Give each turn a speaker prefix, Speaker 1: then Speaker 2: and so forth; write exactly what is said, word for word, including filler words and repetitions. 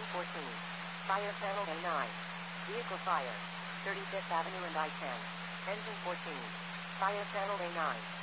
Speaker 1: Engine fourteen. Fire channel A nine. Vehicle fire. thirty-fifth Avenue and I ten. Engine fourteen. Fire channel A nine.